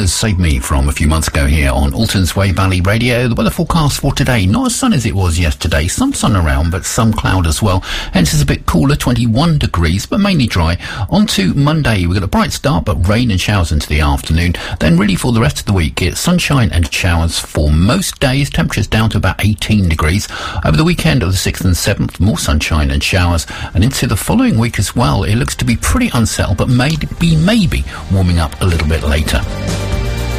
was Save Me from a few months ago here on Alton's Way Valley Radio. The weather forecast for today, not as sunny as it was yesterday. Some sun around, but some cloud as well. Hence it's a bit cooler, 21 degrees, but mainly dry. On to Monday, we've got a bright start, but rain and showers into the afternoon. Then really for the rest of the week, it's sunshine and showers for most days. Temperatures down to about 18 degrees. Over the weekend of the 6th and 7th, more sunshine and showers. And into the following week as well, it looks to be pretty unsettled, but maybe warming up a little bit later.